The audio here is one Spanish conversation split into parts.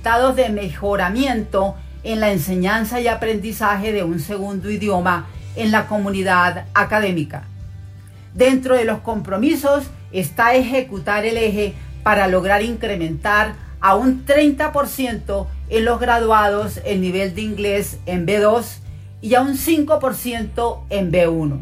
resultados de mejoramiento en la enseñanza y aprendizaje de un segundo idioma en la comunidad académica. Dentro de los compromisos está ejecutar el eje para lograr incrementar a un 30% en los graduados el nivel de inglés en B2 y a un 5% en B1.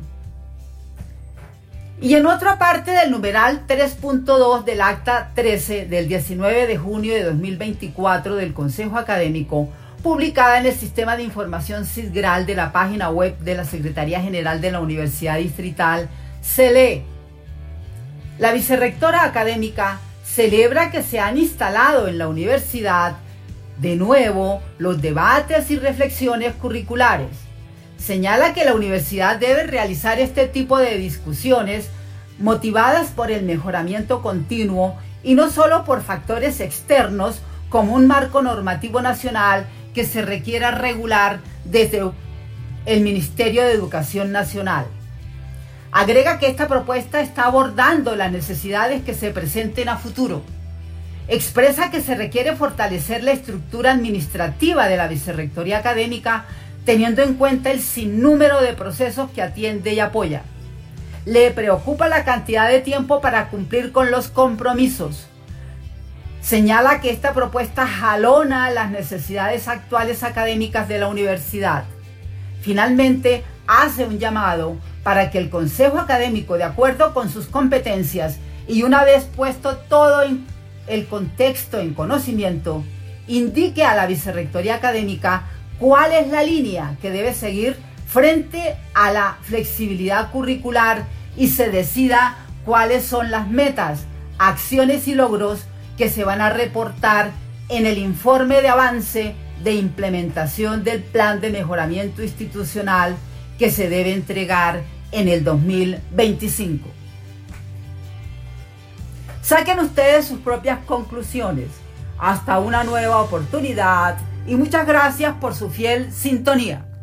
Y en otra parte del numeral 3.2 del acta 13 del 19 de junio de 2024 del Consejo Académico, publicada en el Sistema de Información SISGRAL de la página web de la Secretaría General de la Universidad Distrital, se lee: la vicerrectora académica celebra que se han instalado en la universidad de nuevo los debates y reflexiones curriculares. Señala que la universidad debe realizar este tipo de discusiones motivadas por el mejoramiento continuo y no solo por factores externos como un marco normativo nacional que se requiera regular desde el Ministerio de Educación Nacional. Agrega que esta propuesta está abordando las necesidades que se presenten a futuro. Expresa que se requiere fortalecer la estructura administrativa de la Vicerrectoría Académica teniendo en cuenta el sinnúmero de procesos que atiende y apoya. Le preocupa la cantidad de tiempo para cumplir con los compromisos. Señala que esta propuesta jalona las necesidades actuales académicas de la universidad. Finalmente, hace un llamado para que el Consejo Académico, de acuerdo con sus competencias y una vez puesto todo el contexto en conocimiento, indique a la Vicerrectoría Académica cuál es la línea que debe seguir frente a la flexibilidad curricular y se decida cuáles son las metas, acciones y logros que se van a reportar en el informe de avance de implementación del plan de mejoramiento institucional que se debe entregar en el 2025. Saquen ustedes sus propias conclusiones. Hasta una nueva oportunidad y muchas gracias por su fiel sintonía.